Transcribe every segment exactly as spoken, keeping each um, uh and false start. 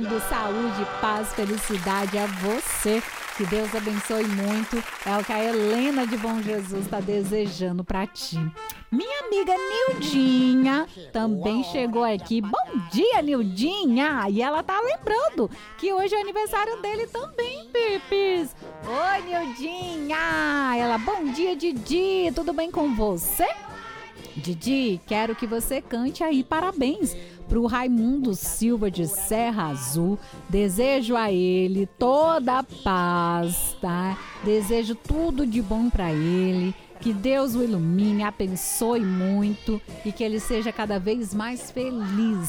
lindo, saúde, paz, felicidade a você. Que Deus abençoe muito. É o que a Helena de Bom Jesus está desejando para ti. Minha amiga Nildinha também chegou aqui. Bom dia, Nildinha! E ela tá lembrando que hoje é aniversário dele também, Pipis. Oi, Nildinha! Ela, bom dia, Didi. Tudo bem com você? Didi, quero que você cante aí parabéns pro Raimundo Silva de Serra Azul. Desejo a ele toda a paz, tá? Desejo tudo de bom para ele. Que Deus o ilumine, abençoe muito e que ele seja cada vez mais feliz.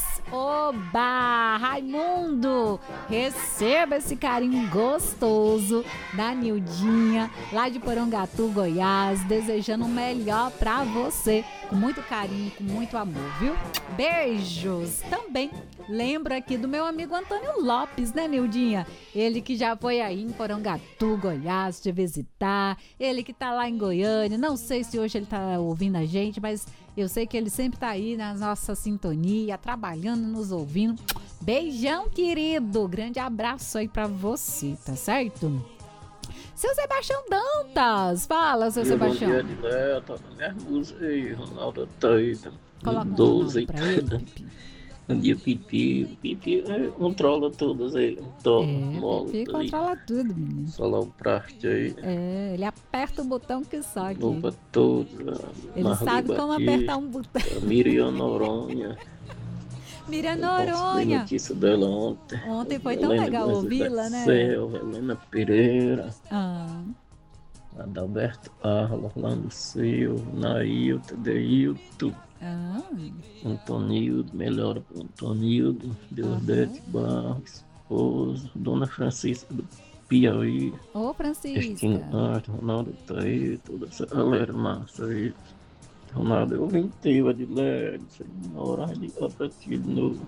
Oba! Raimundo, receba esse carinho gostoso da Nildinha, lá de Porangatu, Goiás, desejando o melhor pra você, com muito carinho, com muito amor, viu? Beijos! Também lembro aqui do meu amigo Antônio Lopes, né, Nildinha? Ele que já foi aí em Porangatu, Goiás, te visitar, ele que tá lá em Goiânia. Não sei se hoje ele tá ouvindo a gente, mas eu sei que ele sempre tá aí na nossa sintonia, trabalhando, nos ouvindo. Beijão, querido. Grande abraço aí pra você, tá certo? Seu Sebastião Dantas. Fala, seu Sebastião. Bom dia, Dileta. Minhas músicas aí, Ronaldo Taita. Coloca um doze. pra ele, Pipi. Um dia Pipi, Pipi é, controla todas aí. Toma, É, mola, Pipi aí. controla tudo, menino. Falar o praste aí. É, ele aperta o botão que só aqui. Louva todos. Ele sabe como apertar um botão. Miriam Noronha. Miriam Dei Noronha. notícia dela ontem. Ontem foi tão Helena legal ouvi-la, né? Céu, Helena Pereira. Ah. Adalberto Arla, Orlando Silva, Nailton, Deilton. Ah. Antonildo, melhora para Antonildo, Deusdete Uhum. Barros, esposo, Dona Francisca do Piauí. Ô, Francisca. Cristina Arte, Ronaldo tá aí, toda essa galera massa aí. Ronaldo, eu vim teve de leve, na hora de ir pra ti de novo.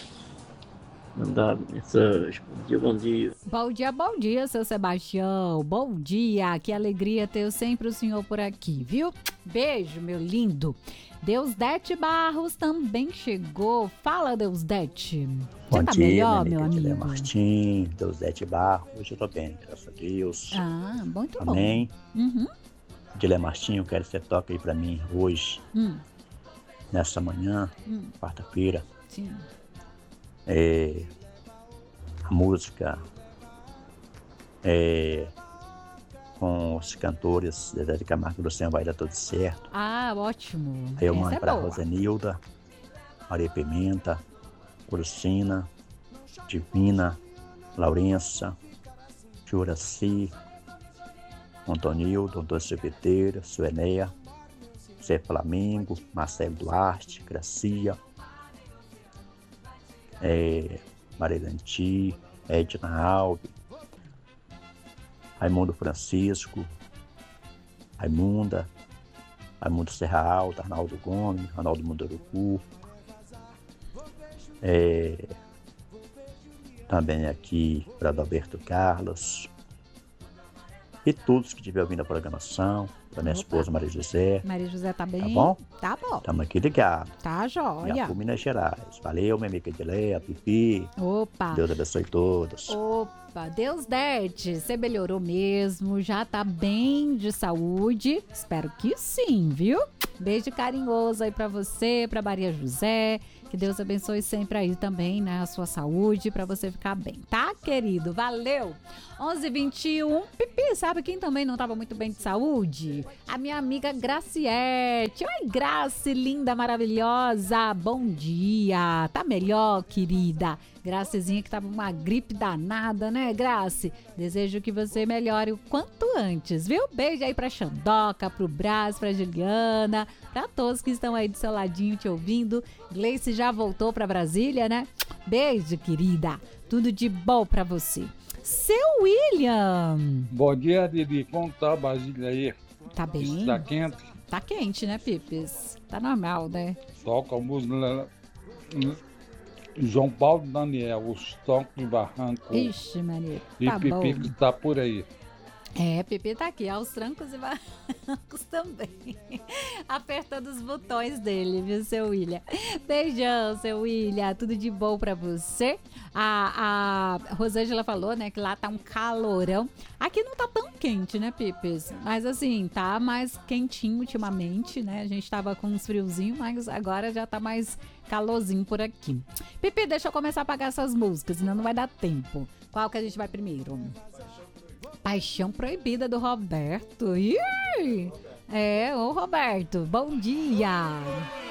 Mandar mensagem, bom dia, bom dia. Bom dia, bom dia, seu Sebastião. Bom dia, que alegria ter sempre o senhor por aqui, viu? Beijo, meu lindo. Deusdete Barros também chegou. Fala, Deusdete. Bom Você tá dia, melhor, minha meu amiga amigo? Martim, Deusdete Barros. Hoje eu tô bem, graças a Deus. Ah, muito Amém. bom. Uhum. Dilé Martim, eu quero que você toque aí pra mim hoje, Hum. nessa manhã, Hum. quarta-feira. Sim. É, a música é, com os cantores Zezé de Camargo e Luciano vai dar tudo certo. Ah, ótimo. Aí eu Essa mando é pra boa. Rosenilda, Maria Pimenta, Ursina, Divina, Laurença, Juraci, Antonildo, Antônio Cepeteira, Suenéia, Zé Flamengo, Marcelo Duarte, Gracia, é, Maria Danti, Edna Alves, Raimundo Francisco, Raimunda, Raimundo Serra Alta, Arnaldo Gomes, Arnaldo Munduruku, é, também aqui para Adalberto Carlos, e todos que estiverem ouvindo a programação, para minha Opa. esposa Maria José, Maria José tá bem? tá bom? Tá bom. Estamos aqui ligados. Tá jóia. Minha Minas Gerais. Valeu, minha amiga Edileia, Pipi. Opa. Deus abençoe todos. Opa, Deusdete, você melhorou mesmo, já tá bem de saúde? Espero que sim, viu? Beijo carinhoso aí pra você, pra Maria José. Que Deus abençoe sempre aí também, né? A sua saúde, pra você ficar bem, tá, querido? Valeu! onze e vinte e um. Pipi, sabe quem também não tava muito bem de saúde? A minha amiga Graciete. Oi, Grace, linda, maravilhosa. Bom dia. Tá melhor, querida? Gracezinha que tava uma gripe danada, né, Grace? Desejo que você melhore o quanto antes, viu? Beijo aí pra Xandoca, pro Brás, pra Juliana, pra todos que estão aí do seu ladinho te ouvindo. Gleice já voltou pra Brasília, né? Beijo, querida. Tudo de bom pra você. Seu William. Bom dia, Didi. Como tá, Brasília aí? Tá bem? Tá quente? Tá quente, né, Pipes? Tá normal, né? Toca a música lá. João Paulo Daniel, os tocos de barranco. Ixi, Maria. E Tá Pipi bom. que tá por aí. É, Pepe tá aqui, aos trancos e barrancos também. Apertando os botões dele, viu, seu William? Beijão, seu William. Tudo de bom pra você. A, a Rosângela falou, né, que lá tá um calorão. Aqui não tá tão quente, né, Pipes? Mas assim, tá mais quentinho ultimamente, né? A gente tava com uns friozinhos, mas agora já tá mais calorzinho por aqui. Pepe, deixa eu começar a apagar essas músicas, senão não vai dar tempo. Qual que a gente vai primeiro? Paixão Proibida do Roberto. Ih! É, ô Roberto, bom dia!